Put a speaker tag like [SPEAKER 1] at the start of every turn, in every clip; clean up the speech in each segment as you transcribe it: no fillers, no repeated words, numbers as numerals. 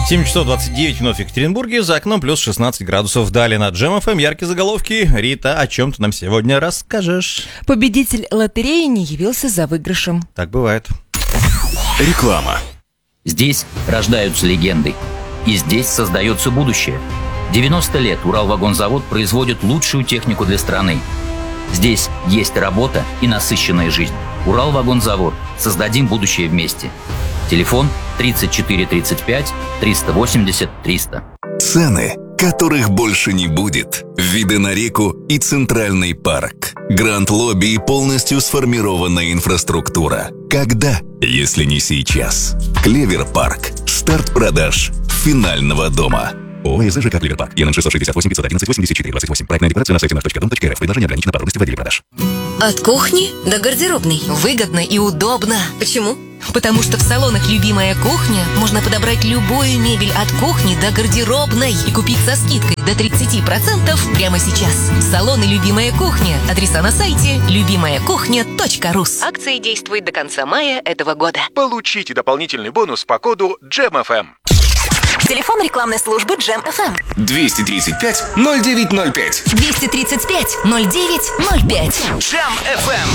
[SPEAKER 1] 7 часов 29 минут в Екатеринбурге, за окном плюс 16 градусов. Далее на Джем ФМ яркие заголовки. Рита, о чем ты нам сегодня расскажешь?
[SPEAKER 2] Победитель лотереи не явился за выигрышем.
[SPEAKER 1] Так бывает.
[SPEAKER 3] Реклама.
[SPEAKER 4] Здесь рождаются легенды. И здесь создается будущее. 90 лет Уралвагонзавод производит лучшую технику для страны. Здесь есть работа и насыщенная жизнь. Уралвагонзавод. Создадим будущее вместе. Телефон 34 35 380 300.
[SPEAKER 3] Цены, которых больше не будет. Виды на реку и Центральный парк. Гранд-лобби и полностью сформированная инфраструктура. Когда, если не сейчас? Клевер-парк. Старт продаж финального дома. ООО ЖК «Клевер-парк». ЕН 668 511 84 28. Проектная декларация на сайте наш.дом.рф. Предложение ограничено по трудности вводили продаж.
[SPEAKER 5] От кухни до гардеробной.
[SPEAKER 2] Выгодно и удобно.
[SPEAKER 5] Почему?
[SPEAKER 2] Потому что в салонах «Любимая кухня» можно подобрать любую мебель от кухни до гардеробной и купить со скидкой до 30% прямо сейчас. Салоны «Любимая кухня». Адреса на сайте любимаякухня.рус. Акция действует до конца мая этого года.
[SPEAKER 6] Получите дополнительный бонус по коду GEMFM.
[SPEAKER 2] Телефон рекламной службы Джем ФМ
[SPEAKER 7] 235 0905.
[SPEAKER 2] 235 0905.
[SPEAKER 7] Джем FM.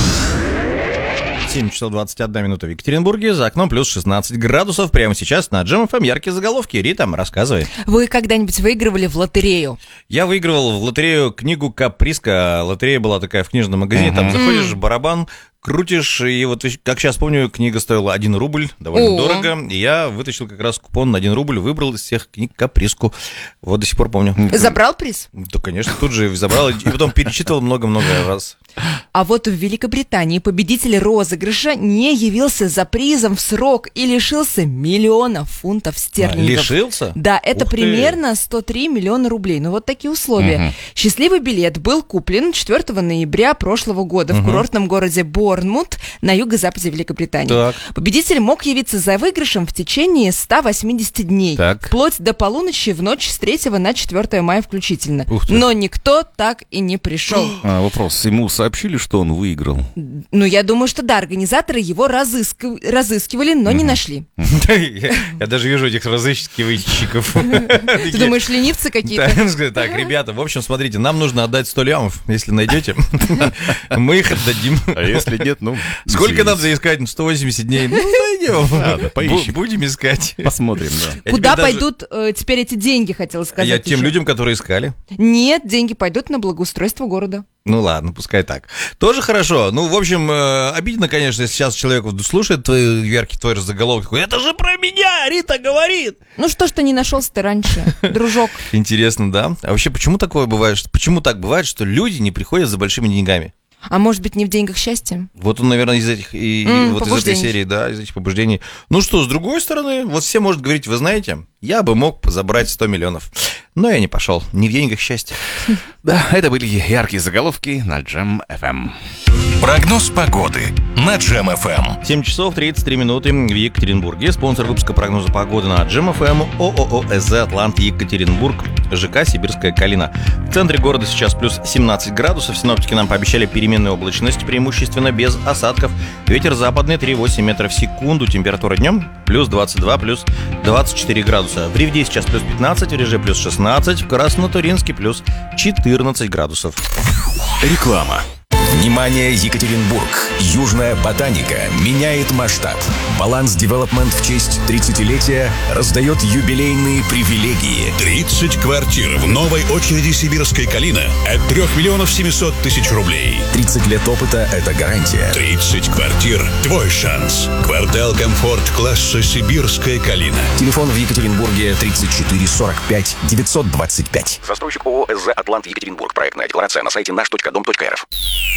[SPEAKER 1] 7 часов 21 минута в Екатеринбурге, за окном плюс 16 градусов. Прямо сейчас на Джем ФМ яркие заголовки. Рита, рассказывай.
[SPEAKER 2] Вы когда-нибудь выигрывали в лотерею?
[SPEAKER 1] Я выигрывал в лотерею книгу «Каприска». Лотерея была такая в книжном магазине. Там заходишь, барабан крутишь, и вот, как сейчас помню, книга стоила 1 рубль, довольно дорого. И я вытащил как раз купон на 1 рубль, выбрал из всех книг «Каприску». Вот до сих пор помню.
[SPEAKER 2] Забрал приз?
[SPEAKER 1] Да, конечно, тут же забрал, и потом перечитывал много-много раз.
[SPEAKER 2] А вот в Великобритании победитель розыгрыша не явился за призом в срок и лишился $1 миллиона фунтов стерлингов.
[SPEAKER 1] Лишился?
[SPEAKER 2] Да, это
[SPEAKER 1] Ух ты.
[SPEAKER 2] примерно 103 миллиона рублей. Ну, вот такие условия. Счастливый билет был куплен 4 ноября прошлого года в курортном городе Борнмут на юго-западе Великобритании.
[SPEAKER 1] Так.
[SPEAKER 2] Победитель мог явиться за выигрышем в течение 180 дней.
[SPEAKER 1] Так.
[SPEAKER 2] Вплоть до полуночи в ночь с 3 на 4 мая включительно.
[SPEAKER 1] Ух ты.
[SPEAKER 2] Но никто так и не пришел.
[SPEAKER 8] Вопрос. Ему сообщили, что он выиграл?
[SPEAKER 2] Ну, я думаю, что да, организаторы его разыскивали, но не нашли.
[SPEAKER 1] Я даже вижу этих разыскивальщиков.
[SPEAKER 2] Ты думаешь, ленивцы какие-то?
[SPEAKER 1] Так, ребята, в общем, смотрите, нам нужно отдать 100 лямов, если найдете. Мы их отдадим.
[SPEAKER 8] А если нет, ну...
[SPEAKER 1] Сколько надо искать? 180 дней. Ну, найдем.
[SPEAKER 8] Ладно, поищем.
[SPEAKER 1] Будем искать.
[SPEAKER 8] Посмотрим, да.
[SPEAKER 2] Куда пойдут теперь эти деньги, хотела сказать.
[SPEAKER 1] Я тем
[SPEAKER 2] еще.
[SPEAKER 1] людям, которые искали.
[SPEAKER 2] Нет, деньги пойдут на благоустройство города.
[SPEAKER 1] Ну ладно, пускай так. Тоже хорошо. Ну, в общем, обидно, конечно, если сейчас человек слушает твой заголовок, такой: это же про меня, Рита говорит.
[SPEAKER 2] Ну что ж ты не нашелся-то раньше, дружок?
[SPEAKER 1] Интересно, да? А вообще, почему такое бывает? Почему так бывает, что люди не приходят за большими деньгами?
[SPEAKER 2] А может быть, не в деньгах счастье?
[SPEAKER 1] Вот он, наверное, из этих вот из этой
[SPEAKER 2] побуждений.
[SPEAKER 1] серии, да, из этих побуждений. Ну что, с другой стороны, вот все могут говорить: вы знаете, я бы мог забрать 100 миллионов. Но я не пошел. Не в деньгах счастье.
[SPEAKER 8] Да, это были яркие заголовки на Джем FM.
[SPEAKER 7] Прогноз погоды на Джем FM.
[SPEAKER 1] 7 часов 33 минуты в Екатеринбурге. Спонсор выпуска прогноза погоды на Джем ФМ ООО СЗ «Атлант Екатеринбург», ЖК «Сибирская Калина». В центре города сейчас плюс 17 градусов. Синоптики нам пообещали переменную облачность, преимущественно без осадков. Ветер западный 3,8 метров в секунду. Температура днем плюс 22, плюс 24 градуса. В Ревде сейчас плюс 15, в Реже плюс 16, в Краснотурьинске плюс 14 градусов.
[SPEAKER 7] Реклама. Внимание, Екатеринбург! Южная ботаника меняет масштаб. Баланс Девелопмент в честь 30-летия раздает юбилейные привилегии. 30 квартир в новой очереди «Сибирская Калина» от 3 миллионов 700 тысяч рублей. 30 лет опыта – это гарантия. 30 квартир – твой шанс. Квартал «Комфорт» класса «Сибирская Калина». Телефон в Екатеринбурге 34 45 925.
[SPEAKER 9] Застройщик ООО СЗ «Атлант Екатеринбург». Проектная декларация на сайте наш.дом.рф.